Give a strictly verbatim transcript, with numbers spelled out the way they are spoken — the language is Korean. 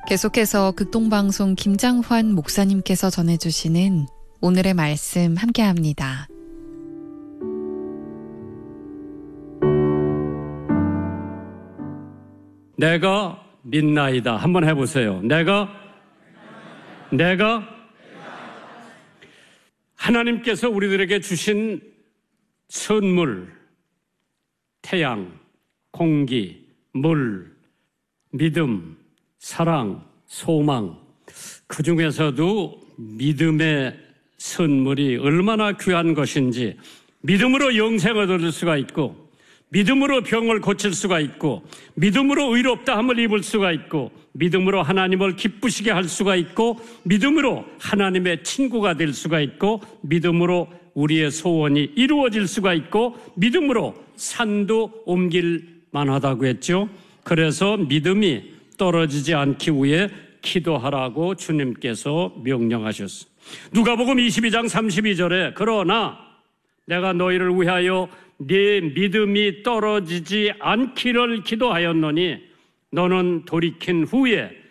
계속해서 극동방송 김장환 목사님께서 전해주시는 오늘의 말씀 함께합니다. 내가 믿나이다. 한번 해보세요. 내가 내가 하나님께서 우리들에게 주신 선물, 태양, 공기, 물, 믿음, 사랑, 소망, 그 중에서도 믿음의 선물이 얼마나 귀한 것인지, 믿음으로 영생을 얻을 수가 있고, 믿음으로 병을 고칠 수가 있고, 믿음으로 의롭다 함을 입을 수가 있고, 믿음으로 하나님을 기쁘시게 할 수가 있고, 믿음으로 하나님의 친구가 될 수가 있고, 믿음으로 우리의 소원이 이루어질 수가 있고, 믿음으로 산도 옮길 만하다고 했죠. 그래서 믿음이 떨어지지 않기 위해 기도하라고 주님께서 명령하셨습니다. 누가복음 이십이 장 삼십이 절에 그러나 내가 너희를 위하여 네 믿음이 떨어지지 않기를 기도하였노니 너는 돌이킨 후에